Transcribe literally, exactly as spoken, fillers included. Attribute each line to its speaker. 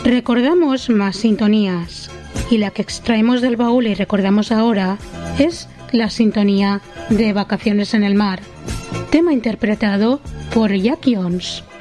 Speaker 1: Recordamos más sintonías, y la que extraemos del baúl y recordamos ahora es la sintonía de Vacaciones en el Mar, tema interpretado por Jack Jones.